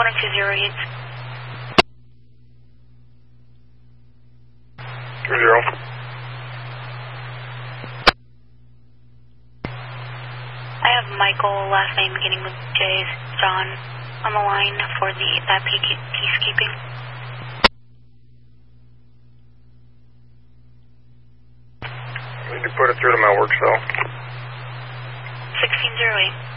10208. 20. I have Michael, last name beginning with J, John, on the line for that peacekeeping. You can put it through to my work cell. 1608.